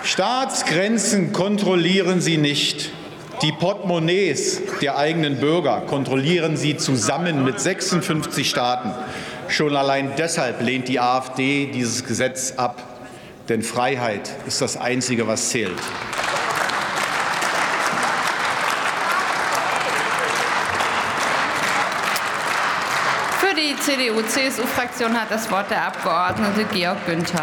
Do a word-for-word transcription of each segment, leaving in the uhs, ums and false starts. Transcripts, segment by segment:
Staatsgrenzen kontrollieren Sie nicht. Die Portemonnaies der eigenen Bürger kontrollieren Sie zusammen mit sechsundfünfzig Staaten. Schon allein deshalb lehnt die AfD dieses Gesetz ab. Denn Freiheit ist das Einzige, was zählt. Für die C D U C S U-Fraktion hat das Wort der Abgeordnete Georg Günther.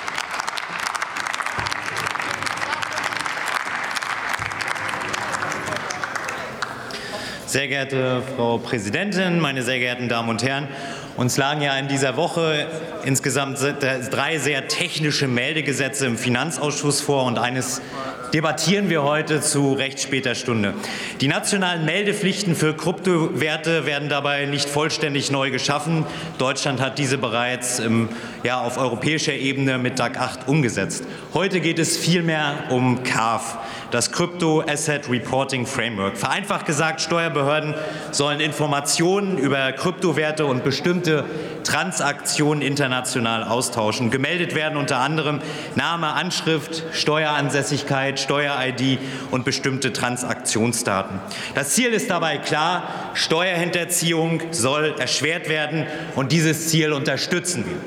Sehr geehrte Frau Präsidentin, meine sehr geehrten Damen und Herren! Uns lagen ja in dieser Woche insgesamt drei sehr technische Meldegesetze im Finanzausschuss vor, und eines debattieren wir heute zu recht später Stunde. Die nationalen Meldepflichten für Kryptowerte werden dabei nicht vollständig neu geschaffen. Deutschland hat diese bereits im, ja, auf europäischer Ebene mit D A C acht umgesetzt. Heute geht es vielmehr um C A F, das Crypto Asset Reporting Framework. Vereinfacht gesagt, Steuerbehörden sollen Informationen über Kryptowerte und bestimmte Transaktionen international austauschen. Gemeldet werden unter anderem Name, Anschrift, Steueransässigkeit, Steuer-I D und bestimmte Transaktionsdaten. Das Ziel ist dabei klar: Steuerhinterziehung soll erschwert werden, und dieses Ziel unterstützen wir.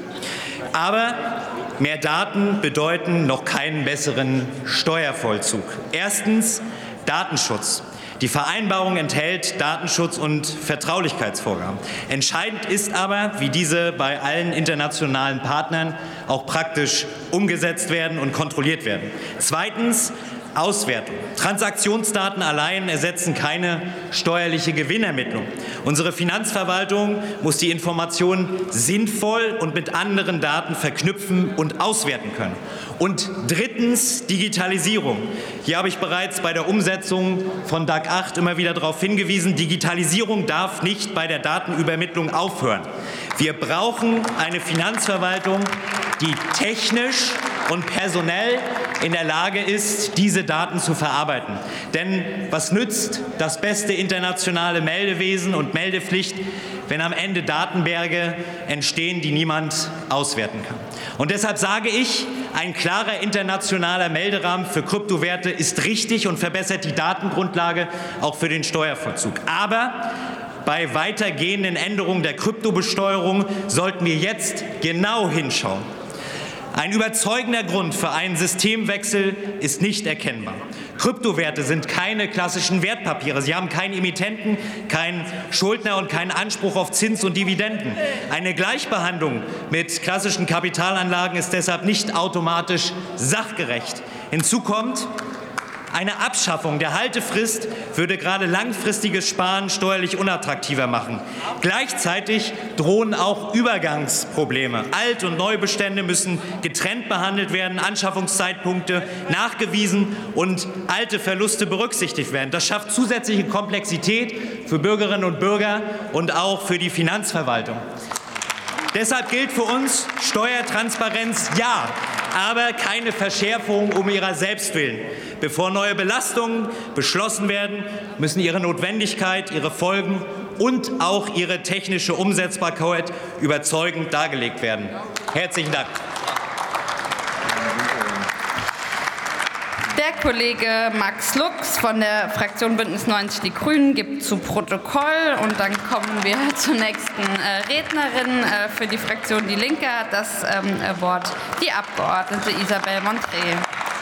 Aber mehr Daten bedeuten noch keinen besseren Steuervollzug. Erstens Datenschutz. Die Vereinbarung enthält Datenschutz- und Vertraulichkeitsvorgaben. Entscheidend ist aber, wie diese bei allen internationalen Partnern auch praktisch umgesetzt werden und kontrolliert werden. Zweitens Auswertung. Transaktionsdaten allein ersetzen keine steuerliche Gewinnermittlung. Unsere Finanzverwaltung muss die Informationen sinnvoll und mit anderen Daten verknüpfen und auswerten können. Und drittens Digitalisierung. Hier habe ich bereits bei der Umsetzung von D A C acht immer wieder darauf hingewiesen: Digitalisierung darf nicht bei der Datenübermittlung aufhören. Wir brauchen eine Finanzverwaltung, die technisch und personell in der Lage ist, diese Daten zu verarbeiten. Denn was nützt das beste internationale Meldewesen und Meldepflicht, wenn am Ende Datenberge entstehen, die niemand auswerten kann? Und deshalb sage ich, ein klarer internationaler Melderahmen für Kryptowerte ist richtig und verbessert die Datengrundlage auch für den Steuervollzug. Aber bei weitergehenden Änderungen der Kryptobesteuerung sollten wir jetzt genau hinschauen. Ein überzeugender Grund für einen Systemwechsel ist nicht erkennbar. Kryptowerte sind keine klassischen Wertpapiere. Sie haben keinen Emittenten, keinen Schuldner und keinen Anspruch auf Zins und Dividenden. Eine Gleichbehandlung mit klassischen Kapitalanlagen ist deshalb nicht automatisch sachgerecht. Hinzu kommt: Eine Abschaffung der Haltefrist würde gerade langfristiges Sparen steuerlich unattraktiver machen. Gleichzeitig drohen auch Übergangsprobleme. Alt- und Neubestände müssen getrennt behandelt werden, Anschaffungszeitpunkte nachgewiesen und alte Verluste berücksichtigt werden. Das schafft zusätzliche Komplexität für Bürgerinnen und Bürger und auch für die Finanzverwaltung. Deshalb gilt für uns: Steuertransparenz ja, aber keine Verschärfung um ihrer selbst willen. Bevor neue Belastungen beschlossen werden, müssen ihre Notwendigkeit, ihre Folgen und auch ihre technische Umsetzbarkeit überzeugend dargelegt werden. Herzlichen Dank. Der Kollege Max Lux von der Fraktion Bündnis neunzig Die Grünen gibt zu Protokoll. Und dann kommen wir zur nächsten äh, Rednerin. Äh, für die Fraktion Die Linke hat das ähm, Wort die Abgeordnete Isabel Montré.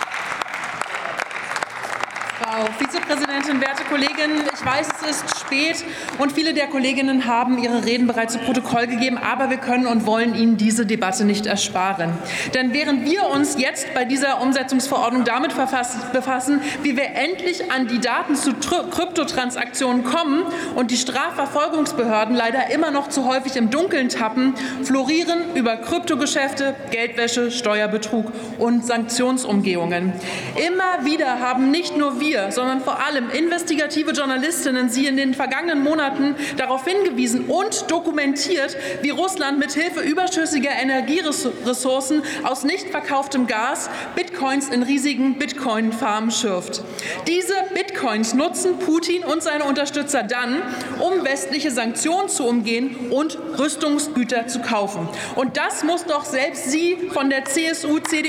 Frau Vizepräsidentin, werte Kolleginnen, ich weiß, es ist spät und viele der Kolleginnen haben ihre Reden bereits zu Protokoll gegeben, aber wir können und wollen Ihnen diese Debatte nicht ersparen. Denn während wir uns jetzt bei dieser Umsetzungsverordnung damit befassen, wie wir endlich an die Daten zu Kryptotransaktionen kommen und die Strafverfolgungsbehörden leider immer noch zu häufig im Dunkeln tappen, florieren über Kryptogeschäfte, Geldwäsche, Steuerbetrug und Sanktionsumgehungen. Immer wieder haben nicht nur wir, sondern vor allem investigative Journalistinnen Sie in den vergangenen Monaten darauf hingewiesen und dokumentiert, wie Russland mit Hilfe überschüssiger Energieressourcen aus nicht verkauftem Gas Bitcoins in riesigen Bitcoin-Farmen schürft. Diese Bitcoins nutzen Putin und seine Unterstützer dann, um westliche Sanktionen zu umgehen und Rüstungsgüter zu kaufen. Und das muss doch selbst Sie von der C S U, C D U